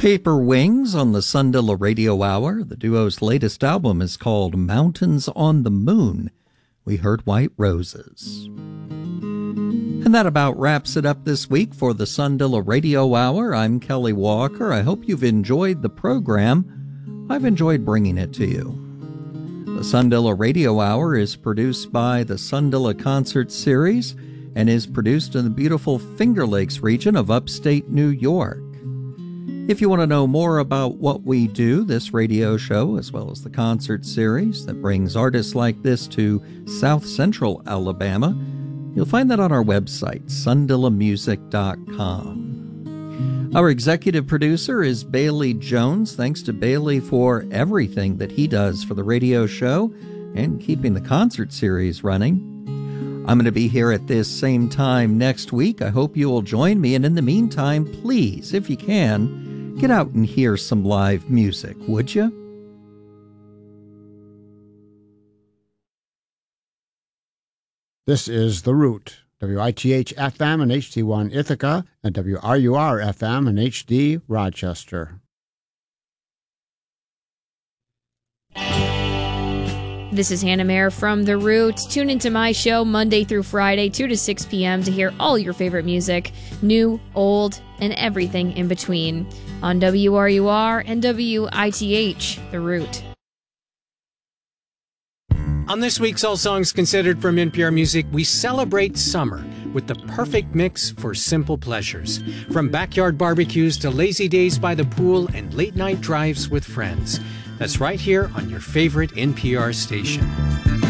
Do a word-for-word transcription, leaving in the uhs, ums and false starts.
Paper Wings on the Sundilla Radio Hour. The duo's latest album is called Mountains on the Moon. We heard White Roses. And that about wraps it up this week for the Sundilla Radio Hour. I'm Kelly Walker. I hope you've enjoyed the program. I've enjoyed bringing it to you. The Sundilla Radio Hour is produced by the Sundilla Concert Series and is produced in the beautiful Finger Lakes region of upstate New York. If you want to know more about what we do, this radio show, as well as the concert series that brings artists like this to South Central Alabama, you'll find that on our website, sundilla music dot com. Our executive producer is Bailey Jones. Thanks to Bailey for everything that he does for the radio show and keeping the concert series running. I'm going to be here at this same time next week. I hope you will join me. And in the meantime, please, if you can, get out and hear some live music, would you? This is The Root, W I T H F M and H D one Ithaca, and W R U R F M and H D Rochester. This is Hannah Mayer from The Root. Tune into my show Monday through Friday, two to six p.m. to hear all your favorite music, new, old, and everything in between, on W R U R and W I T H, The Root. On this week's All Songs Considered from N P R Music, we celebrate summer with the perfect mix for simple pleasures. From backyard barbecues to lazy days by the pool and late night drives with friends. That's right here on your favorite N P R station.